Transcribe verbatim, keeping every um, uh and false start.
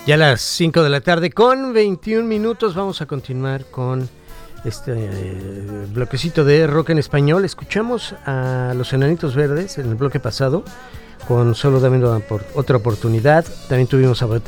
Ya a las cinco de la tarde con veintiún minutos vamos a continuar con este eh, bloquecito de rock en español. Escuchamos a Los Enanitos Verdes en el bloque pasado con Solo Dame una por, otra oportunidad. También tuvimos a